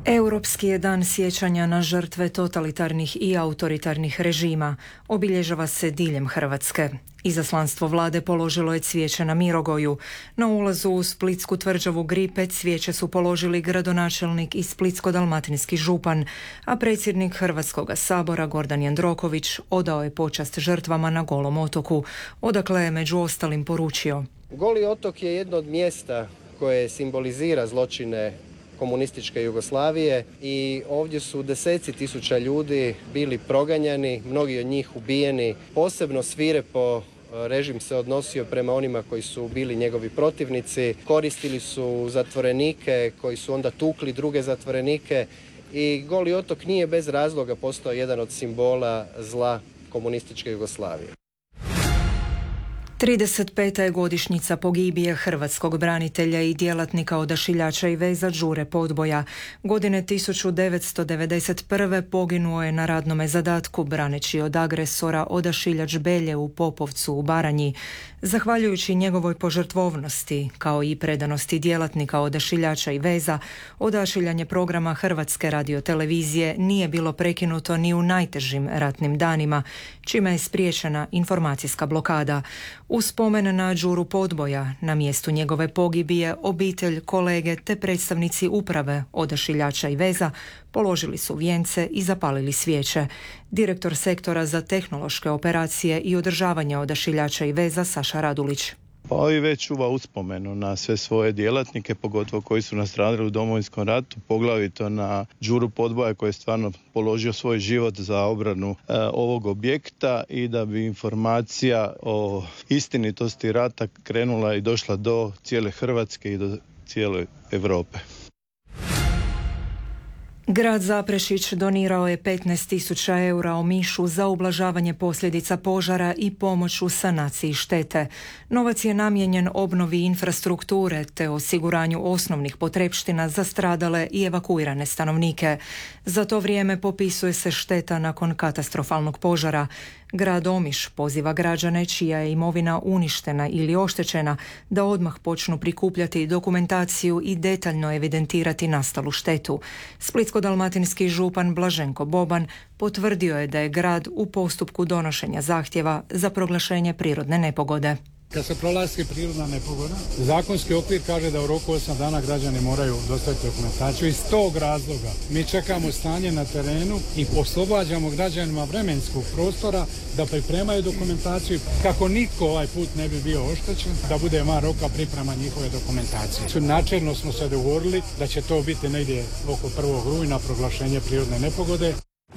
Europski je dan sjećanja na žrtve totalitarnih i autoritarnih režima. Obilježava se diljem Hrvatske. Izaslanstvo vlade položilo je cvijeće na Mirogoju. Na ulazu u Splitsku tvrđavu Gripe cvijeće su položili gradonačelnik i splitsko-dalmatinski župan, a predsjednik Hrvatskoga sabora Gordan Jandroković odao je počast žrtvama na Golom otoku, odakle je među ostalim poručio: Goli otok je jedno od mjesta koje simbolizira zločine komunističke Jugoslavije i ovdje su deseci tisuća ljudi bili proganjani, mnogi od njih ubijeni. Posebno svirepo režim se odnosio prema onima koji su bili njegovi protivnici. Koristili su zatvorenike koji su onda tukli druge zatvorenike i Goli otok nije bez razloga postao jedan od simbola zla komunističke Jugoslavije. 35. je godišnjica pogibije hrvatskog branitelja i djelatnika odašiljača i veza Đure Podboja. Godine 1991. poginuo je na radnome zadatku braneći od agresora odašiljač Belje u Popovcu u Baranji. Zahvaljujući njegovoj požrtvovnosti, kao i predanosti djelatnika odašiljača i veza, odašiljanje programa Hrvatske radiotelevizije nije bilo prekinuto ni u najtežim ratnim danima, čime je spriječena informacijska blokada. U spomen na Đuru Podboja, na mjestu njegove pogibije, obitelj, kolege te predstavnici uprave odašiljača i veza položili su vijence i zapalili svijeće. Direktor sektora za tehnološke operacije i održavanje odašiljača i veza Saša Radulić. Pa i već čuva uspomenu na sve svoje djelatnike, pogotovo koji su nastradali u Domovinskom ratu, poglavito na Đuru Podboja koji je stvarno položio svoj život za obranu ovog objekta i da bi informacija o istinitosti rata krenula i došla do cijele Hrvatske i do cijele Europe. Grad Zaprešić donirao je 15.000 eura Omišu za ublažavanje posljedica požara i pomoć u sanaciji štete. Novac je namijenjen obnovi infrastrukture te osiguranju osnovnih potrepština za stradale i evakuirane stanovnike. Za to vrijeme popisuje se šteta nakon katastrofalnog požara. Grad Omiš poziva građane čija je imovina uništena ili oštećena da odmah počnu prikupljati dokumentaciju i detaljno evidentirati nastalu štetu. Splitsko-dalmatinski župan Blaženko Boban potvrdio je da je grad u postupku donošenja zahtjeva za proglašenje prirodne nepogode. Kad se proglasi prirodna nepogoda, zakonski okvir kaže da u roku 8 dana građani moraju dostaviti dokumentaciju. Iz tog razloga mi čekamo stanje na terenu i oslobađamo građanima vremenskog prostora da pripremaju dokumentaciju kako niko ovaj put ne bi bio oštećen, da bude van roka priprema njihove dokumentacije. Načelno smo se dogovorili da će to biti negdje oko 1. rujna proglašenje prirodne nepogode.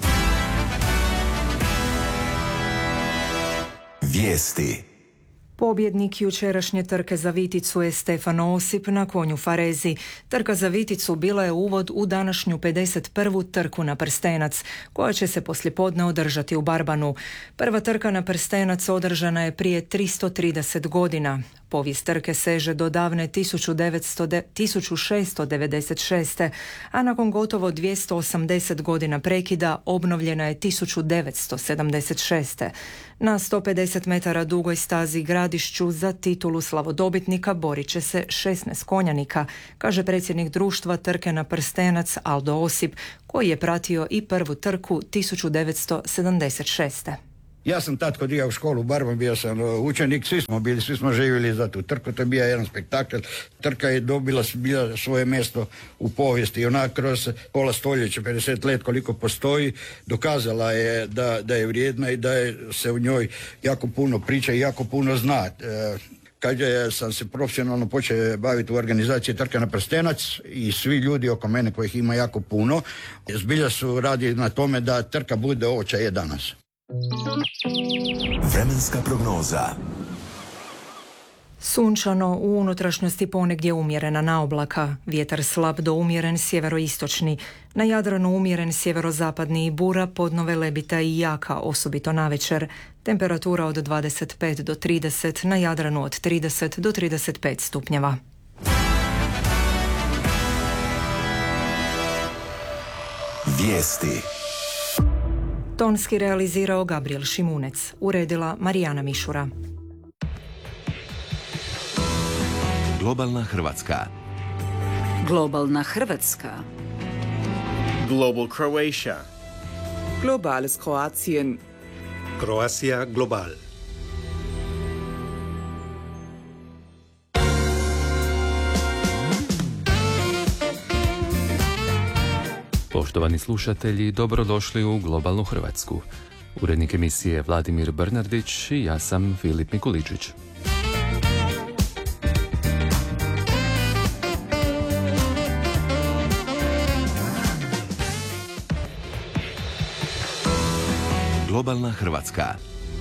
Vijesti. Pobjednik jučerašnje trke za Viticu je Stefano Osip na konju Farezi. Trka za Viticu bila je uvod u današnju 51. trku na prstenac, koja će se poslijepodne održati u Barbanu. Prva trka na prstenac održana je prije 330 godina. Povijest trke seže do davne 1696. a nakon gotovo 280 godina prekida obnovljena je 1976. Na 150 metara dugoj stazi Gradišću za titulu slavodobitnika borit će se 16 konjanika, kaže predsjednik društva trke na prstenac Aldo Osip, koji je pratio i prvu trku 1976. Ja sam tad kod u školu u Barban, bio sam učenik, svi smo živjeli za tu trku, to je bio jedan spektakl. Trka je dobila svoje mjesto u povijesti i ona kroz pola stoljeća, 50 let koliko postoji, dokazala je da je vrijedna i da se u njoj jako puno priča i jako puno zna. Kad sam se profesionalno počeo baviti u organizaciji trka na prstenac i svi ljudi oko mene kojih ima jako puno, zbilja su radi na tome da trka bude ovo čo je danas. Vremenska prognoza. Sunčano, u unutrašnjosti ponegdje umjerena naoblaka, vjetar slab do umjeren sjeveroistočni, na Jadranu umjeren sjeverozapadni i bura, podnove lebita i jaka, osobito navečer. Temperatura od 25 do 30, na Jadranu od 30 do 35 stupnjeva. Vijesti. Tonski realizirao Gabriel Šimunec, uredila Marijana Mišura. Globalna Hrvatska. Globalna Hrvatska. Global Croatia. Globales Kroatien. Croatia Global. Poštovani slušatelji, dobrodošli u Globalnu Hrvatsku. Urednik emisije Vladimir Bernardić i ja sam Filip Mikuličić. Globalna Hrvatska.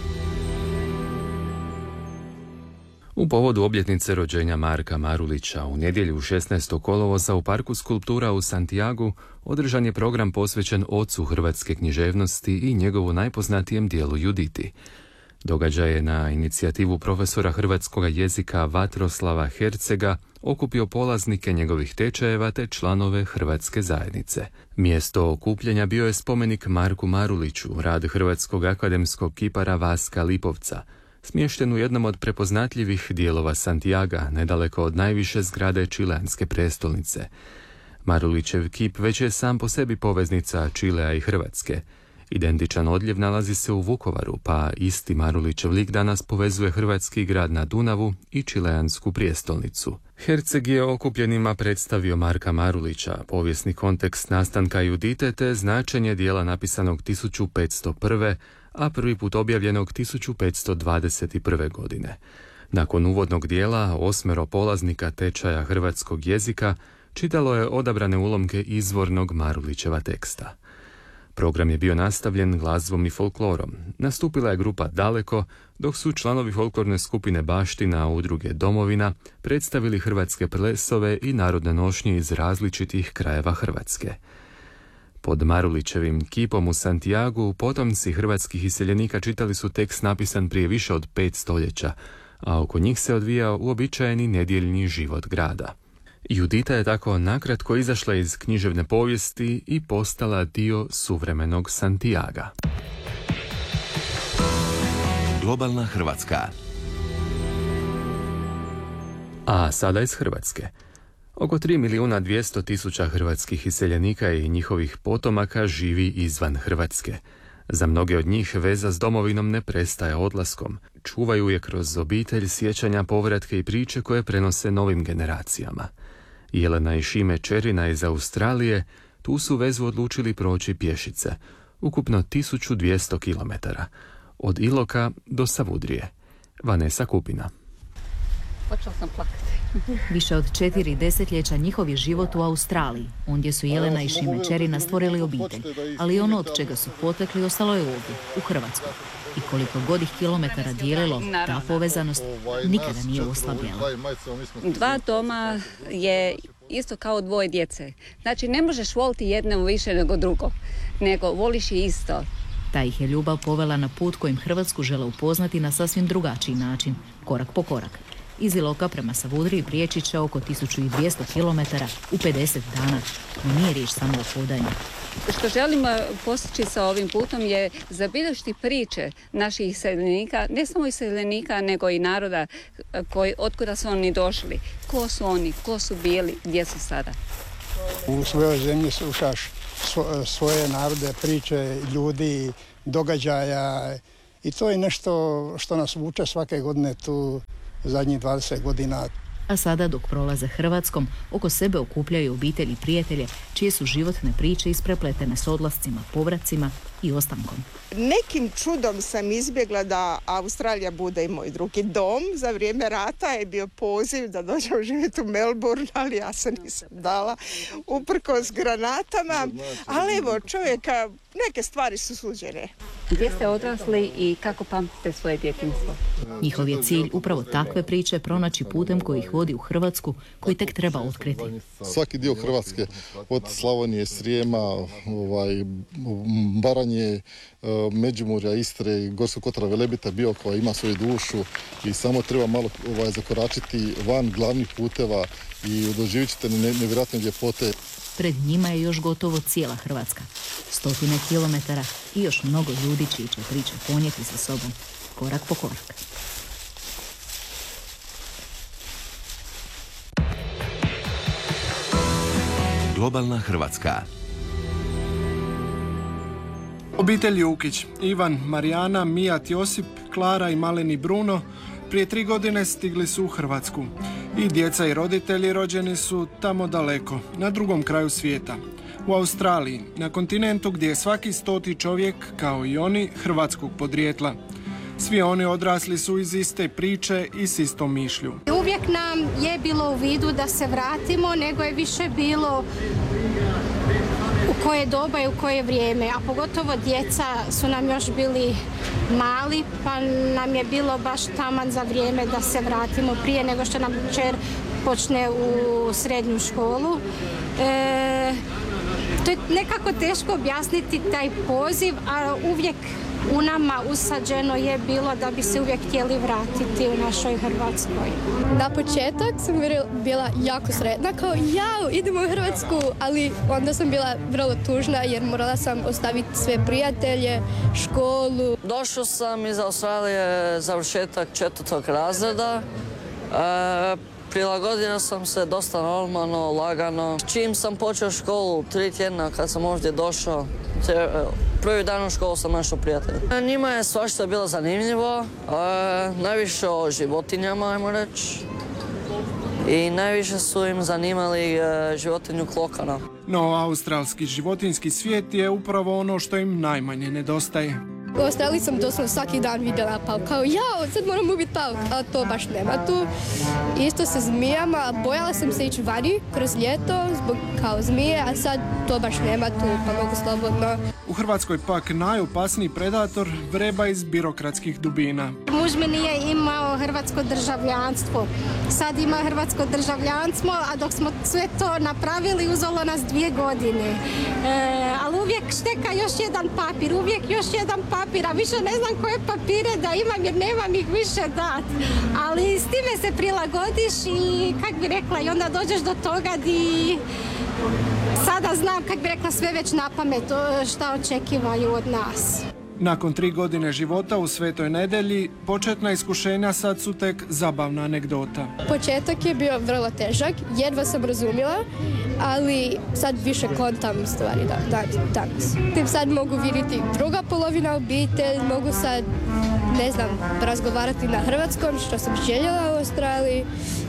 U povodu obljetnice rođenja Marka Marulića u nedjelju 16. kolovoza u Parku skulptura u Santiagu održan je program posvećen ocu hrvatske književnosti i njegovu najpoznatijem dijelu Juditi. Događaj je na inicijativu profesora hrvatskog jezika Vatroslava Hercega okupio polaznike njegovih tečajeva te članove hrvatske zajednice. Mjesto okupljanja bio je spomenik Marku Maruliću, rad hrvatskog akademskog kipara Vaska Lipovca, smješten u jednom od prepoznatljivih dijelova Santiaga, nedaleko od najviše zgrade čileanske prestolnice. Marulićev kip već je sam po sebi poveznica Čilea i Hrvatske. Identičan odljev nalazi se u Vukovaru, pa isti Marulićev lik danas povezuje hrvatski grad na Dunavu i čileansku prijestolnicu. Herceg je okupljenima predstavio Marka Marulića, povijesni kontekst nastanka Judite te značenje dijela napisanog 1501. a prvi put objavljenog 1521. godine. Nakon uvodnog dijela 8 polaznika tečaja hrvatskog jezika čitalo je odabrane ulomke izvornog Marulićeva teksta. Program je bio nastavljen glazbom i folklorom. Nastupila je grupa Daleko, dok su članovi folklorne skupine Baština udruge Domovina predstavili hrvatske plesove i narodne nošnje iz različitih krajeva Hrvatske. Pod Marulićevim kipom u Santiagu potomci hrvatskih iseljenika čitali su tekst napisan prije više od 5 stoljeća, a oko njih se odvijao uobičajeni nedjeljni život grada. Judita je tako nakratko izašla iz književne povijesti i postala dio suvremenog Santiaga. Globalna Hrvatska. A sada iz Hrvatske. Oko 3.200.000 hrvatskih iseljenika i njihovih potomaka živi izvan Hrvatske. Za mnoge od njih veza s domovinom ne prestaje odlaskom. Čuvaju je kroz obitelj, sjećanja, povratke i priče koje prenose novim generacijama. Jelena i Šime Čerina iz Australije tu su vezu odlučili proći pješice, ukupno 1200 km, od Iloka do Savudrije. Vanesa Kupina. Počela sam plakati. Više od 4 desetljeća njihov je život u Australiji. Ondje su Jelena i Šime Čerina stvorili obitelj, ali ono od čega su potekli ostalo je ovdje, u Hrvatskoj. I koliko god ih kilometara dijelilo, ta povezanost nikada nije oslabljala. 2 doma je isto kao 2 djece. Znači ne možeš voliti jedno više nego drugo, nego voliš je isto. Ta ih je ljubav povela na put kojim Hrvatsku žele upoznati na sasvim drugačiji način, korak po korak. Iz Iloka prema Savudriji prijeći će oko 1200 km u 50 dana, no nije riječ samo o hodanju. Što želimo postići sa ovim putom je zabilježiti priče naših iseljenika, ne samo iseljenika, nego i naroda otkuda su oni došli. Ko su oni, ko su bili, gdje su sada. U svojoj zemlji slušaš svoje narode, priče, ljudi, događaja i to je nešto što nas vuče svake godine tu zadnjih 20 godina. A sada dok prolaze Hrvatskom, oko sebe okupljaju obitelji i prijatelje čije su životne priče isprepletene s odlascima, povracima i ostankom. Nekim čudom sam izbjegla da Australija bude i moj drugi dom. Za vrijeme rata je bio poziv da dođem živjeti u Melbourne, ali ja se nisam dala uprkos granatama. Ali evo, čovjeka, neke stvari su suđene. Gdje ste odrasli i kako pamtite svoje djetinjstvo? Njihov je cilj upravo takve priče pronaći putem koji ih vodi u Hrvatsku, koji tek treba otkriti. Svaki dio Hrvatske, od Slavonije, Srijema, Baranje, Međimurja, Istre, Gorskog kotara, Velebita, Biokova ima svoju dušu i samo treba malo zakoračiti van glavnih puteva i doživjet ćete nevjerojatne ljepote. Pred njima je još gotovo cijela Hrvatska. 100 kilometara i još mnogo ljudi čiji će priče ponijeti sa sobom, korak po korak. Globalna Hrvatska. Obitelj Jukić, Ivan, Marijana, Mijat, Josip, Klara i maleni Bruno prije 3 godine stigli su u Hrvatsku. I djeca i roditelji rođeni su tamo daleko, na drugom kraju svijeta. U Australiji, na kontinentu gdje je svaki 100. čovjek, kao i oni, hrvatskog podrijetla. Svi oni odrasli su iz iste priče i s istom mišlju. Uvijek nam je bilo u vidu da se vratimo, nego je više bilo u koje doba i u koje vrijeme, a pogotovo djeca su nam još bili mali, pa nam je bilo baš taman za vrijeme da se vratimo prije nego što nam kćer počne u srednju školu. To je nekako teško objasniti taj poziv, a uvijek u nama usađeno je bilo da bi se uvijek htjeli vratiti u našoj Hrvatskoj. Na početak sam bila jako sretna, kao jao, idemo u Hrvatsku, ali onda sam bila vrlo tužna jer morala sam ostaviti sve prijatelje, školu. Došao sam iz Australije završetak 4. razreda. Prilagodio sam se dosta normalno, lagano. Čim sam počeo školu, 3 tjedna kad sam ovdje došao, prvi dan u školu sam našao prijatelja. Njima je svašta bilo zanimljivo, najviše o životinjama, ajmo reći. I najviše su im zanimali životinju klokana. No, australski životinjski svijet je upravo ono što im najmanje nedostaje. U Australiji sam doslovno svaki dan vidjela pauk, kao jao, sad moram ubiti pauk, a to baš nema tu. Isto sa zmijama, bojala sam se ići vani kroz ljeto zbog kao zmije, a sad to baš nema tu, pa mogu slobodno. U Hrvatskoj pak najopasniji predator vreba iz birokratskih dubina. Muž mi nije imao hrvatsko državljanstvo. Sad ima hrvatsko državljanstvo, a dok smo sve to napravili, uzelo nas 2 godine. Ali uvijek šteka još jedan papir, uvijek još jedan papir, a više ne znam koje papire da imam jer nemam ih više dat. Ali s time se prilagodiš i kak bi rekla, i onda dođeš do toga di sada znam, kak bi rekla, sve već na pamet šta očekivaju od nas. Nakon 3 godine života u Svetoj Nedelji, početna iskušenja sad su tek zabavna anegdota. Početak je bio vrlo težak, jedva sam razumjela, ali sad više kontam stvari danas. Tim sad mogu vidjeti druga polovina obitelj, mogu sad, ne znam, razgovarati na hrvatskom, što sam željela u Australiji.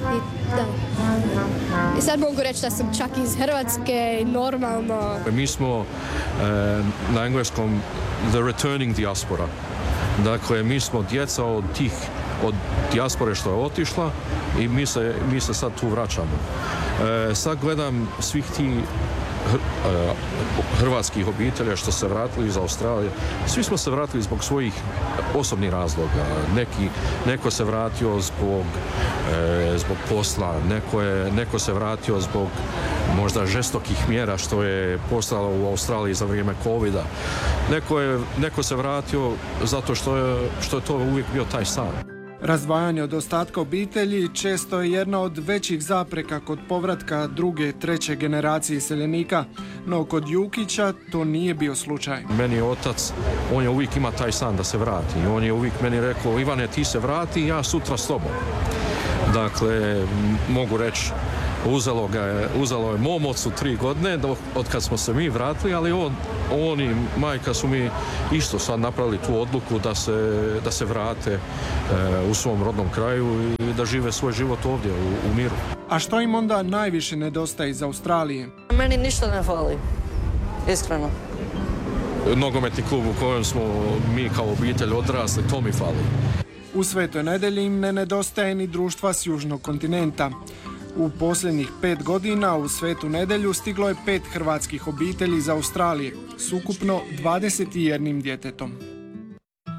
I sad mogu reći da sam čak iz Hrvatske i normalno. Mi smo na engleskom the returning diaspora. Dakle, mi smo djeca od dijaspore što je otišla i mi se sad tu vraćamo. Sad gledam svih tih hrvatskih obitelja što se vratili iz Australije. Svi smo se vratili zbog svojih osobnih razloga. Neko se vratio zbog posla, neko se vratio zbog možda žestokih mjera što je postalo u Australiji za vrijeme covida. Neko se vratio zato što je to uvijek bio taj san. Razdvajanje od ostatka obitelji često je jedna od većih zapreka kod povratka 2., 3. generacije iseljenika, no kod Jukića to nije bio slučaj. Meni je otac, on je uvijek ima taj san da se vrati i on je uvijek meni rekao, Ivane, ti se vrati, ja sutra s tobom. Dakle, mogu reći, uzelo je mom ocu 3 godine od kad smo se mi vratili, ali on i majka su mi isto sad napravili tu odluku da se vrate u svom rodnom kraju i da žive svoj život ovdje u miru. A što im onda najviše nedostaje iz Australije? Meni ništa ne fali, iskreno. Nogometni klub u kojem smo mi kao obitelj odrasli, to mi fali. U Svetoj Nedelji im ne nedostaje ni društva s južnog kontinenta. U posljednjih 5 godina u Svetu Nedelju stiglo je 5 hrvatskih obitelji iz Australije s ukupno 21 djetetom.